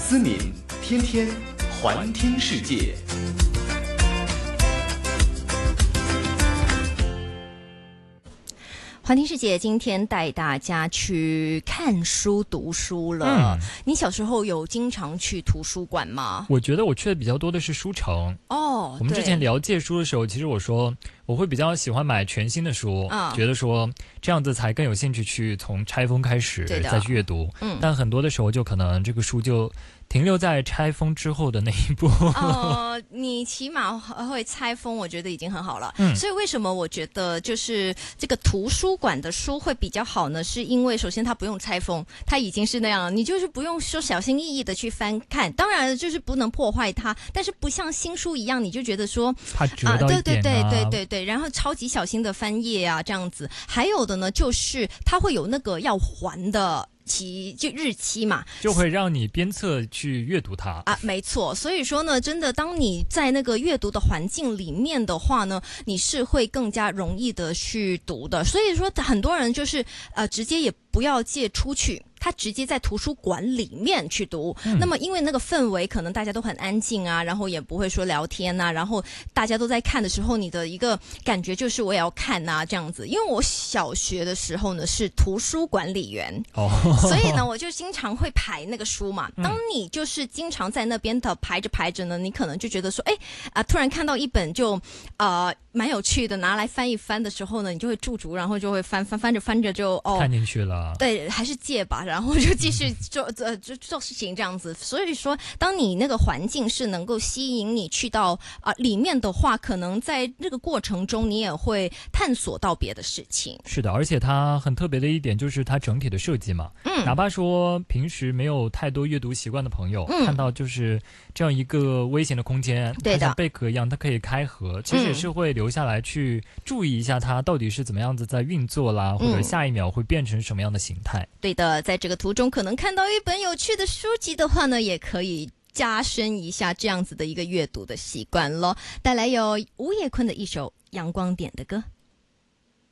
思敏，天天环听世界。 环听世界今天带大家去看书读书了。你小时候有经常去图书馆吗？ 我觉得我去的比较多的是书城。 哦， 我们之前聊借书的时候，其实我说我会比较喜欢买全新的书，觉得说这样子才更有兴趣去从拆封开始再去阅读。但很多的时候就可能这个书就停留在拆封之后的那一步。 你起码会拆封，我觉得已经很好了。所以为什么我觉得就是这个图书馆的书会比较好呢？是因为首先它不用拆封，它已经是那样了，你就是不用说小心翼翼的去翻看，当然就是不能破坏它，但是不像新书一样，你就觉得说怕折到一点对，然后超级小心的翻页啊这样子。还有的呢，就是它会有那个要还的就日期嘛， 就会让你鞭策去阅读它啊，没错。所以说呢，真的，当你在那个阅读的环境里面的话呢，你是会更加容易的去读的。所以说，很多人就是直接也不要借出去。他直接在图书馆里面去读，那么因为那个氛围可能大家都很安静啊，然后也不会说聊天啊，然后大家都在看的时候，你的一个感觉就是我也要看啊这样子。因为我小学的时候呢是图书管理员，所以呢我就经常会排那个书嘛。当你就是经常在那边的排着呢，你可能就觉得说，突然看到一本就蛮有趣的，拿来翻一翻的时候呢，你就会驻足，然后就会翻着就看进去了。 对，还是借吧，然后就继续做事情这样子。所以说，当你那个环境是能够吸引你去到里面的话，可能在这个过程中你也会探索到别的事情。 是的，而且它很特别的一点就是它整体的设计嘛，哪怕说平时没有太多阅读习惯的朋友，看到就是这样一个微型的空间，它像贝壳一样，它可以开合，其实也是会留下来去注意一下它到底是怎么样子在运作啦，或者下一秒会变成什么样的形态。 对的，在这个途中可能看到一本有趣的书籍的话呢，也可以加深一下这样子的一个阅读的习惯咯。带来有吴业坤的一首阳光点的歌。